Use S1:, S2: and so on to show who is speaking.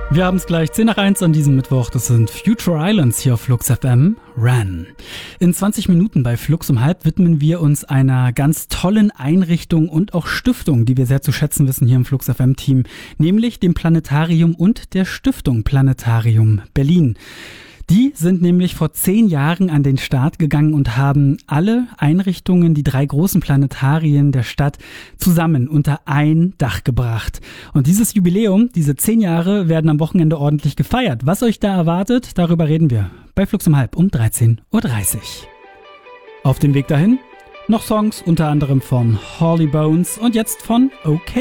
S1: Wir haben es gleich 10 nach 1 an diesem Mittwoch. Das sind Future Islands hier auf Flux FM. Ran. In 20 Minuten bei Flux um halb widmen wir uns einer ganz tollen Einrichtung und auch Stiftung, die wir sehr zu schätzen wissen hier im Flux FM Team, nämlich dem Planetarium und der Stiftung Planetarium Berlin. Die sind nämlich vor 10 Jahren an den Start gegangen und haben alle Einrichtungen, die 3 großen Planetarien der Stadt, zusammen unter ein Dach gebracht. Und dieses Jubiläum, diese 10 Jahre, werden am Wochenende ordentlich gefeiert. Was euch da erwartet, darüber reden wir bei Flux um halb um 13.30 Uhr. Auf dem Weg dahin noch Songs, unter anderem von Holly Bones und jetzt von OK